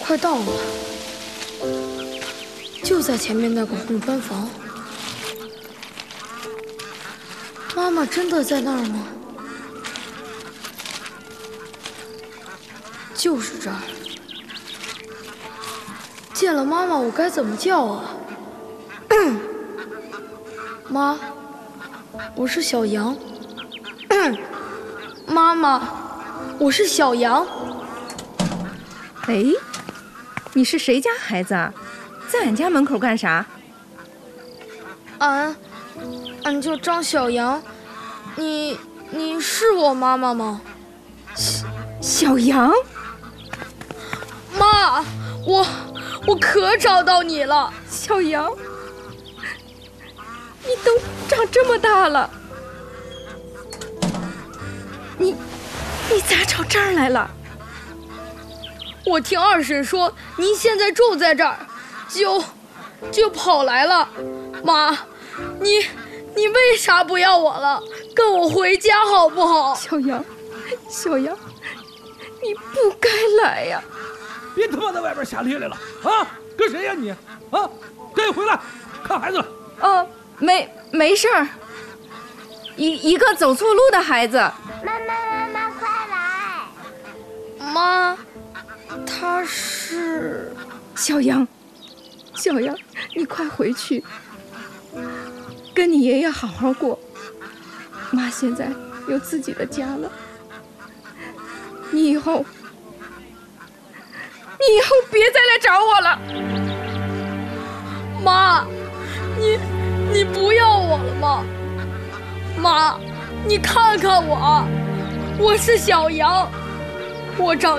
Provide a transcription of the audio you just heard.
快到了，就在前面那个红砖房。妈妈真的在那儿吗？就是这儿。见了妈妈，我该怎么叫啊？妈，我是小羊。妈妈，我是小羊。 哎，你是谁家孩子啊？在俺家门口干啥？ 俺叫张小羊。你是我妈妈吗？ 小羊？ 妈，我可找到你了。 小羊，你都长这么大了，你咋找这儿来了？ 我听二婶说您现在住在这儿，就跑来了。妈，你为啥不要我了？跟我回家好不好？ 小羊，你不该来呀！ 别他妈在外边瞎咧咧了啊！跟谁呀你？啊，赶紧回来看孩子了。 哦，没事儿，一个走错路的孩子。 妈，快来！ 妈，他是小羊，你快回去，跟你爷爷好好过。妈现在有自己的家了，你以后别再来找我了。 妈，你不要我了吗？妈，你看看我是小羊，我长